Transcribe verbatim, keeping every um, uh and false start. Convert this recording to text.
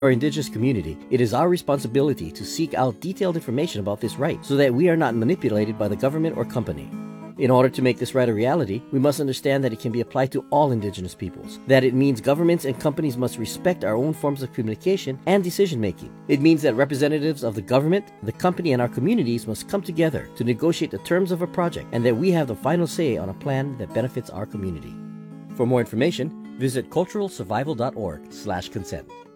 our indigenous community, it is our responsibility to seek out detailed information about this right so that we are not manipulated by the government or company. In order to make this right a reality, we must understand that it can be applied to all indigenous peoples, that it means governments and companies must respect our own forms of communication and decision-making. It means that representatives of the government, the company, and our communities must come together to negotiate the terms of a project, and that we have the final say on a plan that benefits our community. For more information, visit cultural survival dot org slash consent.